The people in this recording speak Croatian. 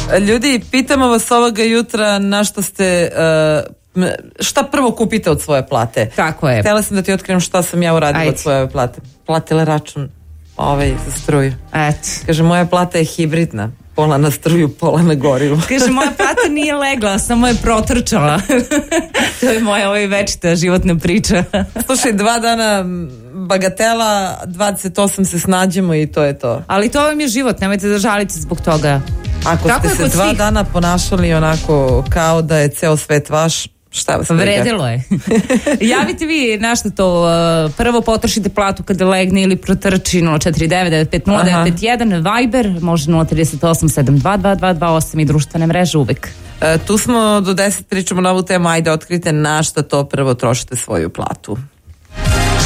Ljudi, pitamo vas ovoga jutra na što ste... šta prvo kupite od svoje plate? Tako je. Htjela sam da ti otkrijem šta sam ja uradila od svoje plate. Platila račun za struju. Eto. Kaže, moja plata je hibridna. Pola na struju, pola na gorivu. Kaže, moja plata nije legla, samo je protrčala. To je moja večita životna priča. Slušaj, 2 dana bagatela, 28 se snađemo i to je to. Ali to vam je život, nemojte da žalite zbog toga. Ako ste se 2 dana ponašali onako kao da je ceo svet vaš, šta vas briga? Vredilo je. Javite vi na što to, prvo potrošite platu kada legne ili protrči 049-950-951, Viber, može 038-722-228 i društvene mreže uvek. Tu smo do 10, pričamo na ovu temu, ajde otkrite na šta to prvo trošite svoju platu.